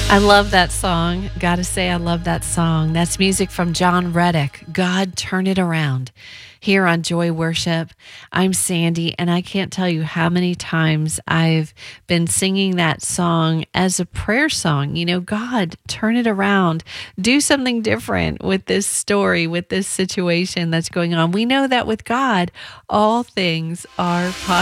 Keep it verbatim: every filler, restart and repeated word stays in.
I love that song. Gotta say, I love that song. That's music from John Reddick. God, turn it around. Here on Joy Worship, I'm Sandy, and I can't tell you how many times I've been singing that song as a prayer song. You know, God, turn it around. Do something different with this story, with this situation that's going on. We know that with God, all things are possible.